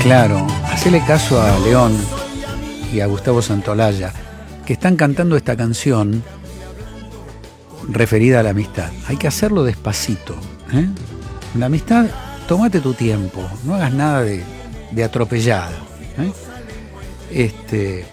Claro, hacele caso a León y a Gustavo Santolaya, que están cantando esta canción referida a la amistad. Hay que hacerlo despacito, ¿eh? La amistad, tómate tu tiempo, no hagas nada de atropellada, ¿eh?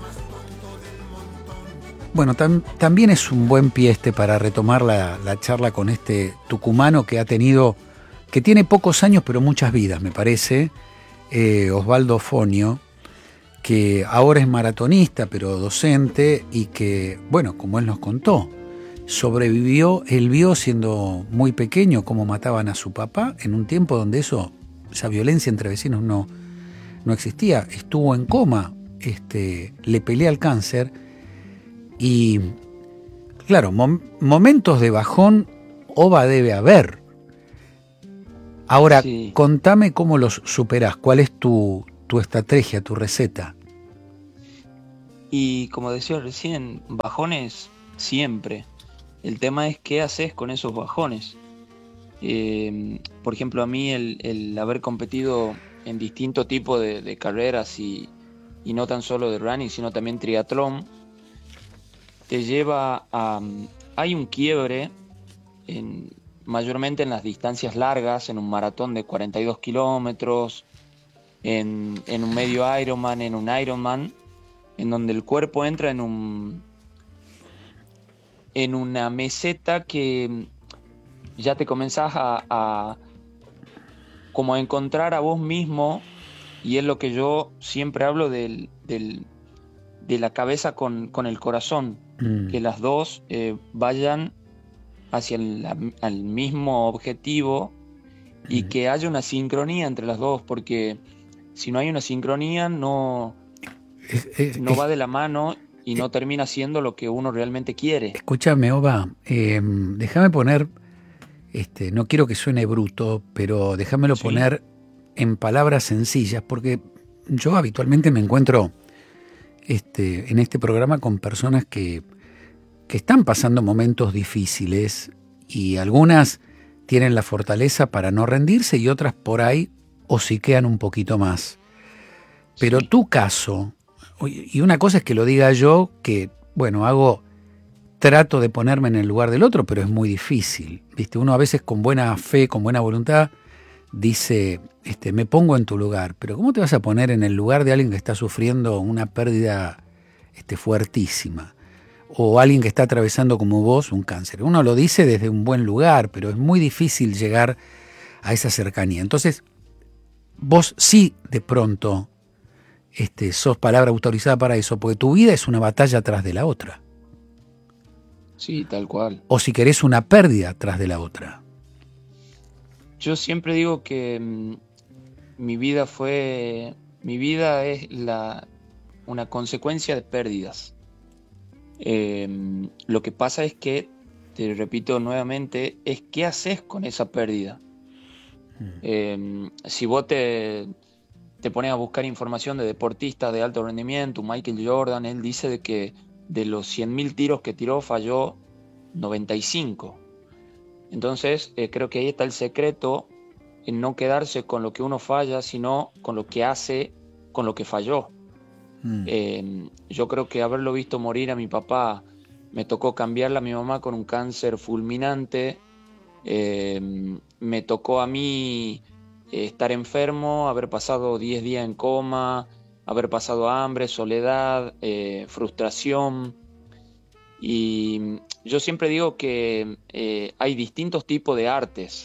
Bueno, también es un buen pie para retomar la charla con este tucumano que tiene pocos años pero muchas vidas, me parece, Osvaldo Fonio, que ahora es maratonista pero docente y que, bueno, como él nos contó, sobrevivió. Él vio siendo muy pequeño cómo mataban a su papá en un tiempo donde esa violencia entre vecinos no existía. Estuvo en coma, le pelea al cáncer y, claro, momentos de bajón ova debe haber. Ahora, sí. Contame cómo los superás, cuál es tu estrategia, tu receta. Y como decía recién, bajones siempre. El tema es qué haces con esos bajones. Por ejemplo, a mí el haber competido en distintos tipos de carreras y no tan solo de running, sino también triatlón, te lleva a... Hay un quiebre mayormente en las distancias largas, en un maratón de 42 kilómetros, en un medio Ironman, en un Ironman, en donde el cuerpo entra en una meseta que ya te comenzás a como a encontrar a vos mismo, y es lo que yo siempre hablo de la cabeza con el corazón, que las dos vayan hacia al mismo objetivo y que haya una sincronía entre las dos, porque si no hay una sincronía no va de la mano y no termina siendo lo que uno realmente quiere. Escúchame, Ova, déjame poner, no quiero que suene bruto, pero déjamelo poner en palabras sencillas, porque yo habitualmente me encuentro en este programa con personas que están pasando momentos difíciles y algunas tienen la fortaleza para no rendirse y otras por ahí hociquean un poquito más. Pero tu caso, y una cosa es que lo diga yo, que bueno, trato de ponerme en el lugar del otro, pero es muy difícil, ¿viste? Uno a veces con buena fe, con buena voluntad, dice, me pongo en tu lugar, pero ¿cómo te vas a poner en el lugar de alguien que está sufriendo una pérdida fuertísima? O alguien que está atravesando como vos un cáncer. Uno lo dice desde un buen lugar, pero es muy difícil llegar a esa cercanía. Entonces, vos sí de pronto sos palabra autorizada para eso, porque tu vida es una batalla tras de la otra. Sí, tal cual. O si querés, una pérdida tras de la otra. Yo siempre digo que mi vida es una consecuencia de pérdidas. Lo que pasa es que, te repito nuevamente, es qué haces con esa pérdida. Si vos te pones a buscar información de deportistas de alto rendimiento, Michael Jordan, él dice de que de los 100.000 tiros que tiró falló 95. Entonces creo que ahí está el secreto, en no quedarse con lo que uno falla, sino con lo que hace con lo que falló. Yo creo que haberlo visto morir a mi papá, me tocó cambiarla a mi mamá con un cáncer fulminante, me tocó a mí estar enfermo, haber pasado 10 días en coma, haber pasado hambre, soledad, frustración. Y yo siempre digo que hay distintos tipos de artes.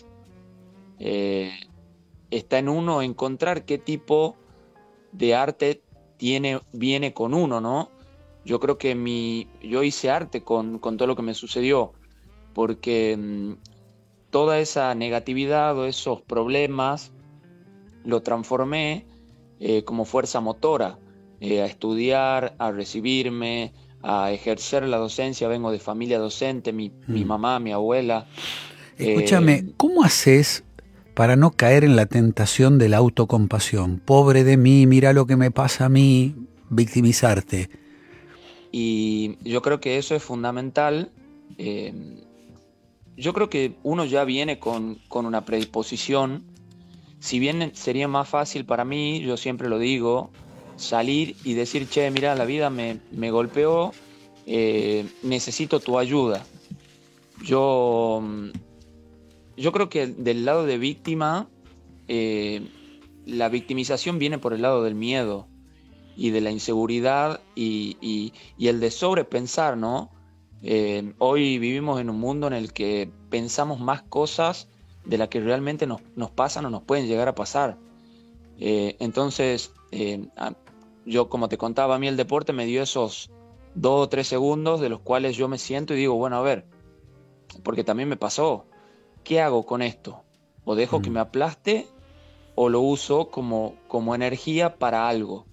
Está en uno encontrar qué tipo de arte viene con uno, ¿no? Yo creo que yo hice arte con todo lo que me sucedió, porque toda esa negatividad o esos problemas lo transformé como fuerza motora, a estudiar, a recibirme, a ejercer la docencia. Vengo de familia docente, mi mamá, mi abuela. Escúchame, ¿cómo haces para no caer en la tentación de la autocompasión? Pobre de mí, mira lo que me pasa a mí, victimizarte. Y yo creo que eso es fundamental. Yo creo que uno ya viene con una predisposición. si bien sería más fácil para mí, yo siempre lo digo, salir y decir, che, mira, la vida me golpeó, necesito tu ayuda. Yo, yo creo que del lado de víctima, eh, la victimización viene por el lado del miedo y de la inseguridad y el de sobrepensar, ¿no? Hoy vivimos en un mundo en el que pensamos más cosas de las que realmente nos pasan o nos pueden llegar a pasar. Entonces, yo como te contaba, a mí el deporte me dio esos 2 o 3 segundos de los cuales yo me siento y digo, bueno, a ver, porque también me pasó, ¿qué hago con esto? ¿O dejo que me aplaste o lo uso como energía para algo?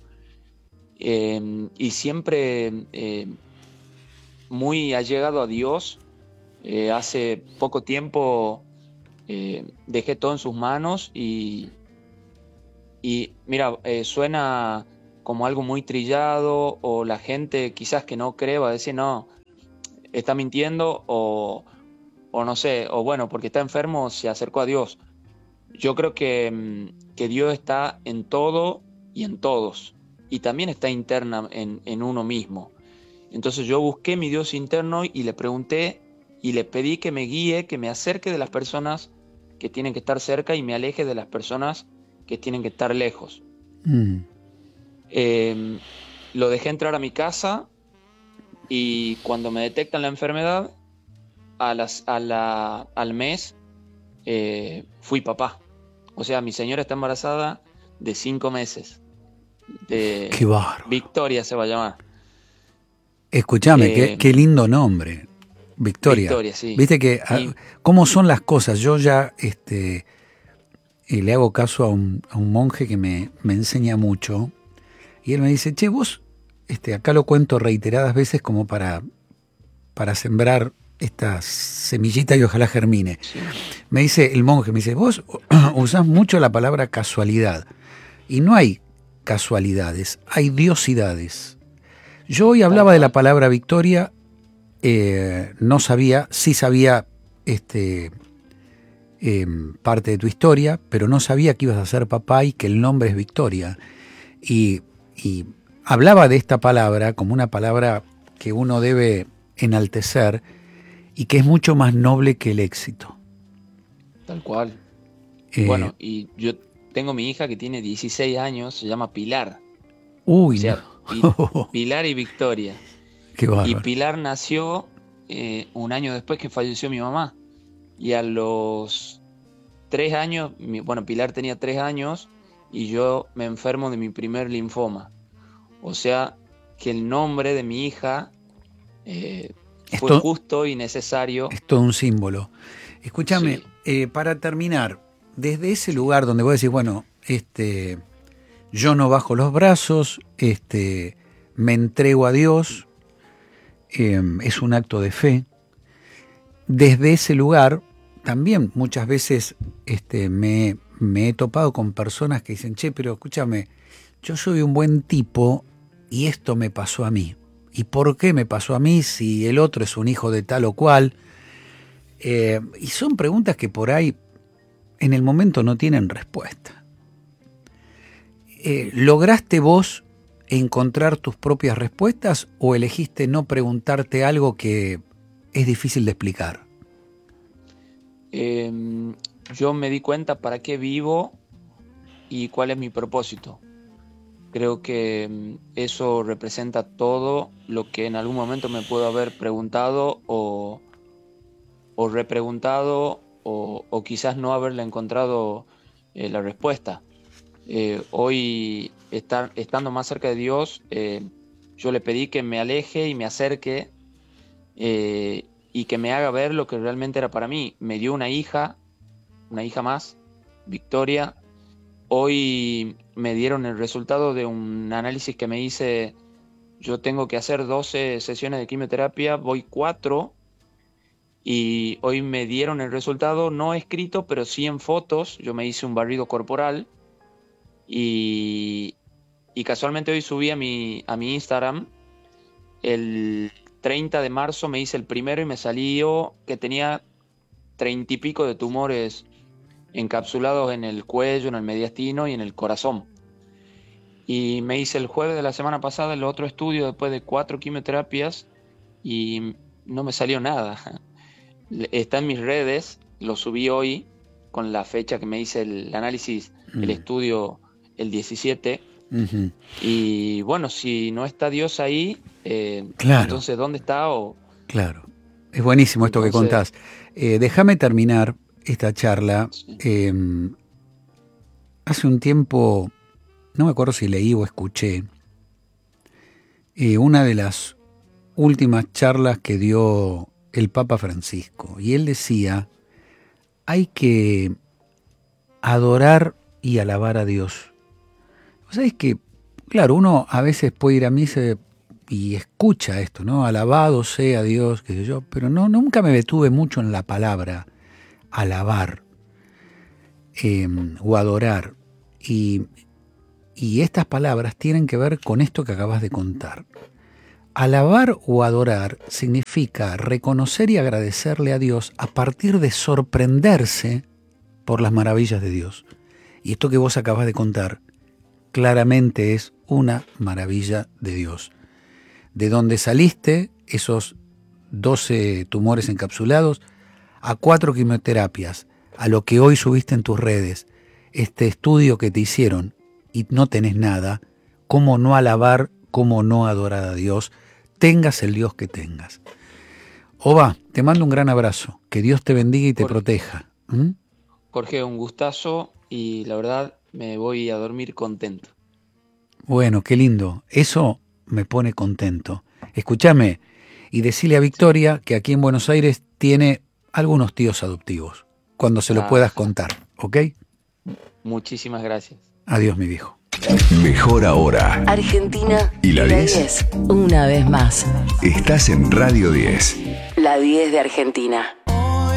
Y siempre muy allegado a Dios. Hace poco tiempo dejé todo en sus manos y mira, suena como algo muy trillado o la gente quizás que no cree va a decir, no, está mintiendo o no sé, o bueno, porque está enfermo se acercó a Dios. Yo creo que Dios está en todo y en todos y también está interna en uno mismo. Entonces yo busqué mi Dios interno y le pregunté y le pedí que me guíe, que me acerque de las personas que tienen que estar cerca y me aleje de las personas que tienen que estar lejos. Mm. Eh, lo dejé entrar a mi casa y cuando me detectan la enfermedad, al mes fui papá. O sea, mi señora está embarazada de 5 meses. Qué bárbaro. Victoria se va a llamar. Escúchame, qué lindo nombre. Victoria. Victoria, sí. Viste que cómo son las cosas. Yo ya le hago caso a un monje que me enseña mucho. Y él me dice, che, vos, acá lo cuento reiteradas veces como para sembrar esta semillita y ojalá germine. Sí. Me dice el monje, me dice, vos usás mucho la palabra casualidad. Y no hay casualidades, hay diosidades. Yo hoy hablaba de la palabra victoria, no sabía, sí sabía parte de tu historia, pero no sabía que ibas a ser papá y que el nombre es Victoria. Y hablaba de esta palabra como una palabra que uno debe enaltecer y que es mucho más noble que el éxito. Tal cual. Bueno, y yo tengo mi hija que tiene 16 años, se llama Pilar. Uy, o sea, no. Pilar y Victoria. Qué bárbaro. Y Pilar nació un año después que falleció mi mamá. Y a los 3 años, bueno, Pilar tenía 3 años y yo me enfermo de mi primer linfoma. O sea, que el nombre de mi hija fue justo y necesario. Es todo un símbolo. Escúchame, sí. Para terminar, desde ese lugar donde vos decís, bueno, yo no bajo los brazos, me entrego a Dios, es un acto de fe. Desde ese lugar, también muchas veces me he topado con personas que dicen, che, pero escúchame, yo soy un buen tipo y esto me pasó a mí. ¿Y por qué me pasó a mí si el otro es un hijo de tal o cual? Y son preguntas que por ahí en el momento no tienen respuesta. ¿Lograste vos encontrar tus propias respuestas o elegiste no preguntarte algo que es difícil de explicar? Yo me di cuenta para qué vivo y cuál es mi propósito. Creo que eso representa todo lo que en algún momento me puedo haber preguntado o repreguntado o quizás no haberle encontrado la respuesta. Hoy, estando más cerca de Dios, yo le pedí que me aleje y me acerque y que me haga ver lo que realmente era para mí. Me dio una hija más, Victoria. Hoy me dieron el resultado de un análisis que me hice. Yo tengo que hacer 12 sesiones de quimioterapia, voy 4 y hoy me dieron el resultado, no escrito, pero sí en fotos. Yo me hice un barrido corporal y casualmente hoy subí a mi Instagram. El 30 de marzo me hice el primero y me salió que tenía 30 y pico de tumores encapsulados en el cuello, en el mediastino y en el corazón. Y me hice el jueves de la semana pasada el otro estudio después de 4 quimioterapias y no me salió nada. Está en mis redes, lo subí hoy con la fecha que me hice el análisis, el estudio el 17. Uh-huh. Y bueno, si no está Dios ahí, claro. Entonces ¿dónde está? Claro, es buenísimo esto que contás. Déjame terminar esta charla. Sí. Hace un tiempo, no me acuerdo si leí o escuché, una de las últimas charlas que dio el Papa Francisco, y él decía, hay que adorar y alabar a Dios. ¿Sabes que? Claro, uno a veces puede ir a misa y escucha esto, ¿no? Alabado sea Dios, qué sé yo, pero no, nunca me detuve mucho en la palabra alabar o adorar. Y estas palabras tienen que ver con esto que acabas de contar. Alabar o adorar significa reconocer y agradecerle a Dios a partir de sorprenderse por las maravillas de Dios. Y esto que vos acabas de contar claramente es una maravilla de Dios. De donde saliste, esos 12 tumores encapsulados, a 4 quimioterapias, a lo que hoy subiste en tus redes, este estudio que te hicieron y no tenés nada, cómo no alabar, cómo no adorar a Dios, tengas el Dios que tengas. Oba, te mando un gran abrazo, que Dios te bendiga y te proteja. Jorge, un gustazo y la verdad me voy a dormir contento. Bueno, qué lindo, eso me pone contento. Escúchame y decile a Victoria que aquí en Buenos Aires tiene algunos tíos adoptivos, cuando se lo puedas contar, ¿ok? Muchísimas gracias. Adiós, mi viejo. Mejor ahora. Argentina y la 10. Una vez más. Estás en Radio 10. La 10 de Argentina.